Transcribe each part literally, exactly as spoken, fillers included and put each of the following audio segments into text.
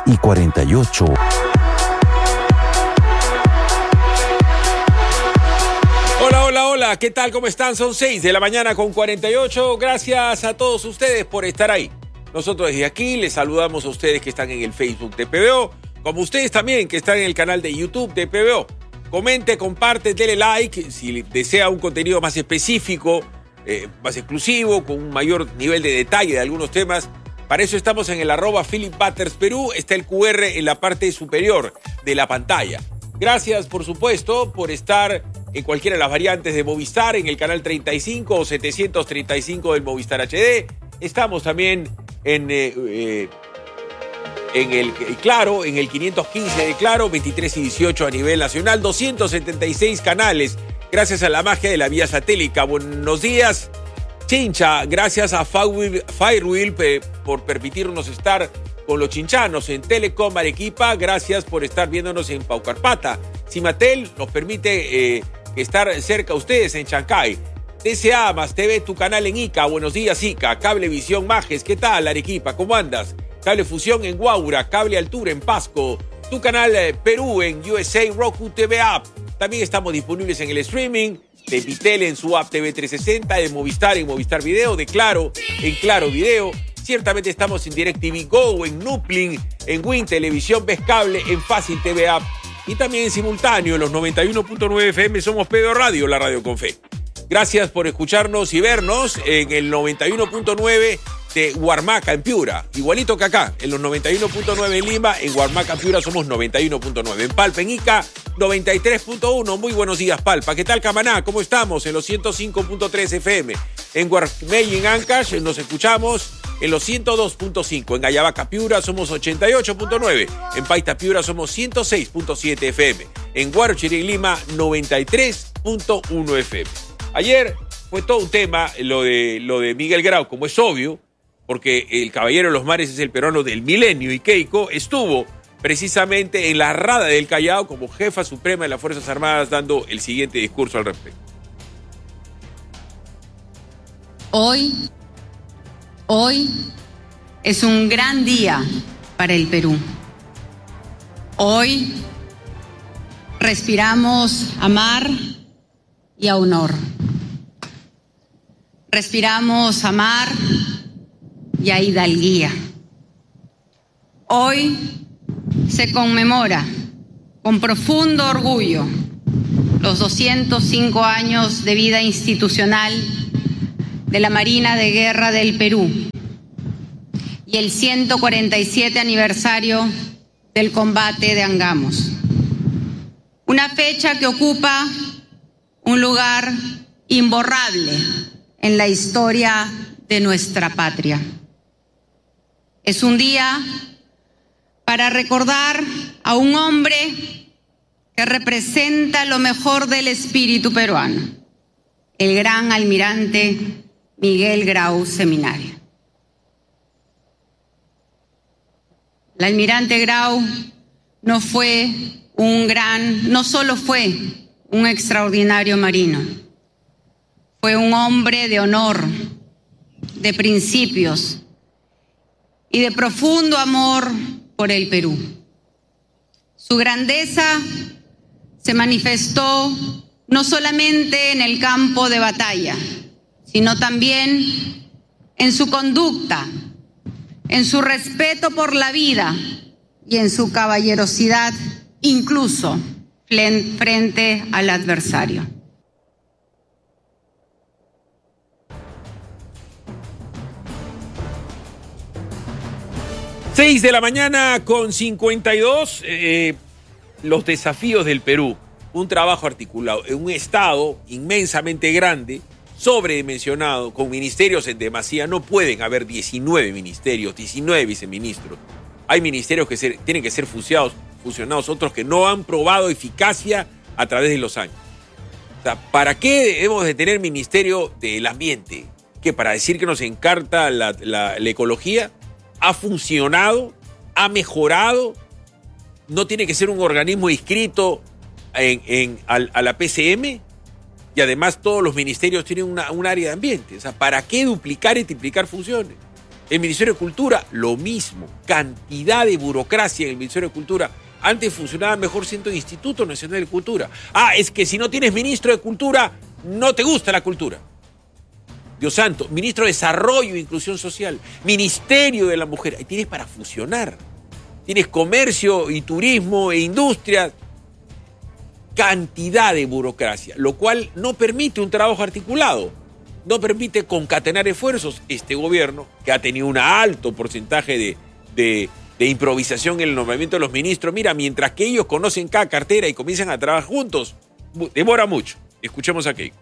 y cuarenta y ocho. Hola, hola, hola, ¿qué tal? ¿Cómo están? Son seis de la mañana con cuarenta y ocho. Gracias a todos ustedes por estar ahí. Nosotros desde aquí les saludamos a ustedes que están en el Facebook de P B O, como ustedes también que están en el canal de YouTube de P B O. Comente, comparte, dele like si desea un contenido más específico, eh, más exclusivo, con un mayor nivel de detalle de algunos temas. Para eso estamos en el arroba Philip Butters Perú. Está el cu erre en la parte superior de la pantalla. Gracias, por supuesto, por estar en cualquiera de las variantes de Movistar, en el canal treinta y cinco o setecientos treinta y cinco del Movistar H D. Estamos también en, eh, eh, en el Claro, en el quinientos quince de Claro, veintitrés y dieciocho a nivel nacional, doscientos setenta y seis canales, gracias a la magia de la vía satélica. Buenos días, Chincha. Gracias a Firewheel eh, por permitirnos estar con los chinchanos en Telecom Arequipa. Gracias por estar viéndonos en Paucarpata. Cimatel nos permite eh, estar cerca a ustedes en Chancay. T C A más T V, tu canal en Ica. Buenos días, Ica. Cablevisión Majes, ¿qué tal, Arequipa? ¿Cómo andas? Cable Fusión en Guaura. Cable Altura en Pasco. Tu canal eh, Perú en U S A Roku T V App. También estamos disponibles en el streaming de Vitel en su app T V trescientos sesenta, de Movistar en Movistar Video, de Claro en Claro Video. Ciertamente estamos en DirecTV Go, en Nuplin, en Win Televisión, Ves Cable, en Fácil T V App y también en simultáneo en los noventa y uno punto nueve F M. Somos P B O Radio, la radio con fe. Gracias por escucharnos y vernos en el noventa y uno punto nueve de Huarmaca, en Piura. Igualito que acá, en los noventa y uno punto nueve en Lima, en Huarmaca, en Piura somos noventa y uno punto nueve. En Palpa, en Ica, noventa y tres punto uno. Muy buenos días, Palpa. ¿Qué tal, Camaná? ¿Cómo estamos? En los ciento cinco punto tres F M. En Guarmey y en Ancash nos escuchamos en los ciento dos punto cinco. En Ayabaca, Piura somos ochenta y ocho punto nueve. En Paita, Piura somos ciento seis punto siete F M. En Guarochirí, en Lima, noventa y tres punto uno F M. Ayer fue todo un tema lo de, lo de Miguel Grau, como es obvio, porque el caballero de los mares es el peruano del milenio y Keiko estuvo precisamente en la Rada del Callao como jefa suprema de las Fuerzas Armadas dando el siguiente discurso al respecto. Hoy, hoy es un gran día para el Perú. Hoy respiramos a mar y a honor. Respiramos a mar y a hidalguía. Hoy se conmemora con profundo orgullo los doscientos cinco años de vida institucional de la Marina de Guerra del Perú y el ciento cuarenta y siete aniversario del combate de Angamos. Una fecha que ocupa un lugar imborrable en la historia de nuestra patria. Es un día para recordar a un hombre que representa lo mejor del espíritu peruano, el gran almirante Miguel Grau Seminario. El almirante Grau no fue un gran, no solo fue un extraordinario marino, fue un hombre de honor, de principios y de profundo amor por el Perú. Su grandeza se manifestó no solamente en el campo de batalla, sino también en su conducta, en su respeto por la vida y en su caballerosidad, incluso frente al adversario. seis de la mañana con cincuenta y dos, eh, los desafíos del Perú. Un trabajo articulado en un estado inmensamente grande, sobredimensionado, con ministerios en demasía. No pueden haber diecinueve ministerios, diecinueve viceministros. Hay ministerios que se, tienen que ser fusionados, fusionados, otros que no han probado eficacia a través de los años. O sea, ¿para qué debemos de tener ministerio del ambiente? ¿Qué? ¿Para decir que nos encarta la, la, la ecología? ¿Ha funcionado? ¿Ha mejorado? ¿No tiene que ser un organismo inscrito en, en, a, a la P C M? Y además todos los ministerios tienen una, un área de ambiente. O sea, ¿para qué duplicar y triplicar funciones? El Ministerio de Cultura, lo mismo. Cantidad de burocracia en el Ministerio de Cultura. Antes funcionaba mejor siendo el Instituto Nacional de Cultura. Ah, es que si no tienes ministro de Cultura, no te gusta la cultura. Dios santo, ministro de Desarrollo e Inclusión Social, Ministerio de la Mujer. Ahí tienes para fusionar. Tienes comercio y turismo e industria. Cantidad de burocracia, lo cual no permite un trabajo articulado. No permite concatenar esfuerzos. Este gobierno, que ha tenido un alto porcentaje de, de, de improvisación en el nombramiento de los ministros, mira, mientras que ellos conocen cada cartera y comienzan a trabajar juntos, demora mucho. Escuchemos a Keiko.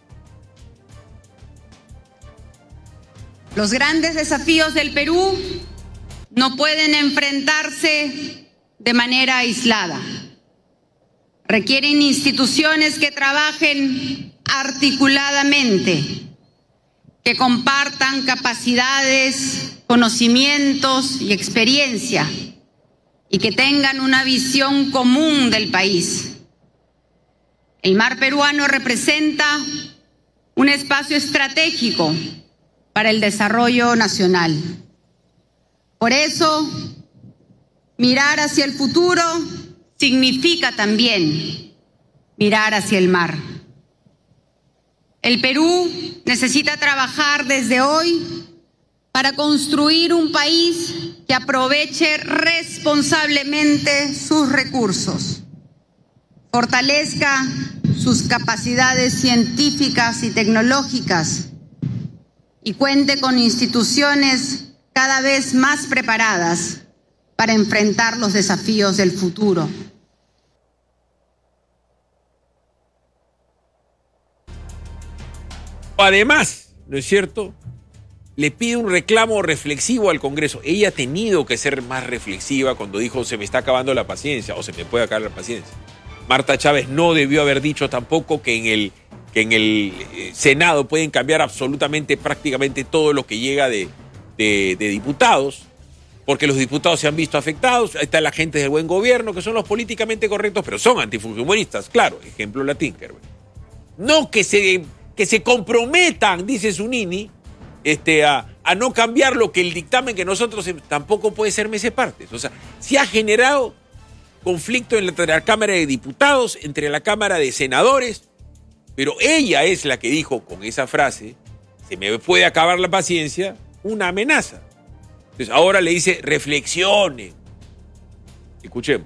Los grandes desafíos del Perú no pueden enfrentarse de manera aislada. Requieren instituciones que trabajen articuladamente, que compartan capacidades, conocimientos y experiencia, y que tengan una visión común del país. El mar peruano representa un espacio estratégico para el desarrollo nacional. Por eso, mirar hacia el futuro significa también mirar hacia el mar. El Perú necesita trabajar desde hoy para construir un país que aproveche responsablemente sus recursos, fortalezca sus capacidades científicas y tecnológicas y cuente con instituciones cada vez más preparadas para enfrentar los desafíos del futuro. Además, ¿no es cierto?, le pide un reclamo reflexivo al Congreso. Ella ha tenido que ser más reflexiva cuando dijo se me está acabando la paciencia o se me puede acabar la paciencia. Marta Chávez no debió haber dicho tampoco que en el, que en el Senado pueden cambiar absolutamente, prácticamente todo lo que llega de, de, de diputados, porque los diputados se han visto afectados. Ahí está la gente del buen gobierno, que son los políticamente correctos, pero son antifujimoristas, claro, ejemplo la Tinkerberg. No que se... que se comprometan, dice Zunini, este, a, a no cambiar lo que el dictamen que nosotros tampoco puede ser mese partes. O sea, se ha generado conflicto entre la Cámara de Diputados, entre la Cámara de Senadores, pero ella es la que dijo con esa frase, se me puede acabar la paciencia, una amenaza. Entonces ahora le dice, reflexione. Escuchemos.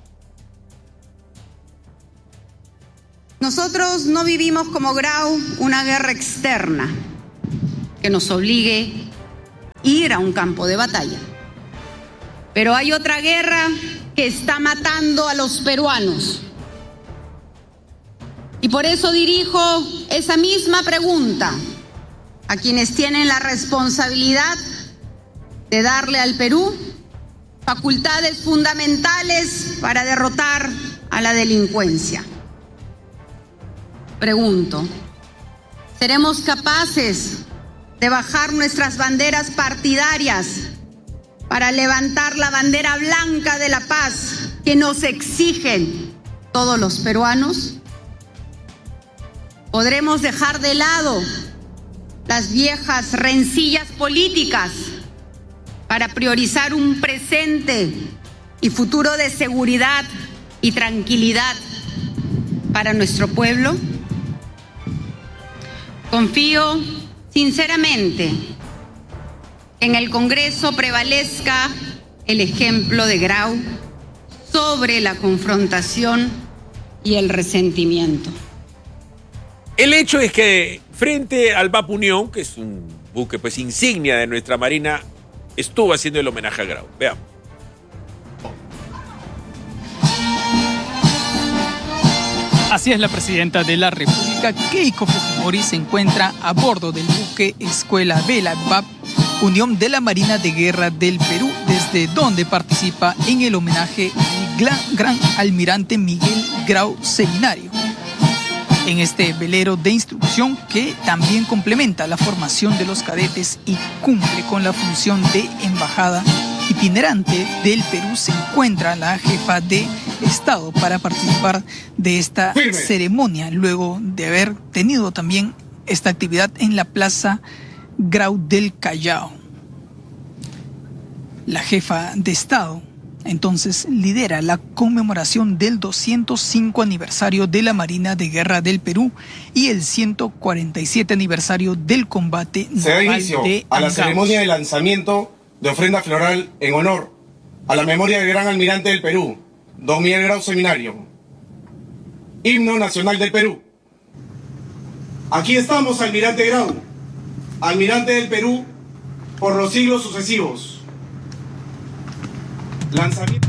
Nosotros no vivimos como Grau una guerra externa que nos obligue a ir a un campo de batalla. Pero hay otra guerra que está matando a los peruanos. Y por eso dirijo esa misma pregunta a quienes tienen la responsabilidad de darle al Perú facultades fundamentales para derrotar a la delincuencia. Pregunto, ¿seremos capaces de bajar nuestras banderas partidarias para levantar la bandera blanca de la paz que nos exigen todos los peruanos? ¿Podremos dejar de lado las viejas rencillas políticas para priorizar un presente y futuro de seguridad y tranquilidad para nuestro pueblo? Confío sinceramente que en el Congreso prevalezca el ejemplo de Grau sobre la confrontación y el resentimiento. El hecho es que frente al Vap Unión, que es un buque pues insignia de nuestra Marina, estuvo haciendo el homenaje a Grau. Veamos. Así es, la presidenta de la República, Keiko Fujimori, se encuentra a bordo del buque Escuela Vela Vap Unión de la Marina de Guerra del Perú, desde donde participa en el homenaje al gran, gran almirante Miguel Grau Seminario. En este velero de instrucción que también complementa la formación de los cadetes y cumple con la función de embajada itinerante del Perú, se encuentra la jefa de Estado para participar de esta Firme. ceremonia, luego de haber tenido también esta actividad en la Plaza Grau del Callao. La jefa de Estado entonces lidera la conmemoración del doscientos cinco aniversario de la Marina de Guerra del Perú y el ciento cuarenta y siete aniversario del combate Se da naval inicio de a la Angaus. ceremonia de lanzamiento de ofrenda floral en honor a la memoria del gran almirante del Perú, don Miguel Grau Seminario. Himno Nacional del Perú. Aquí estamos, almirante Grau, almirante del Perú por los siglos sucesivos. Lanzamiento.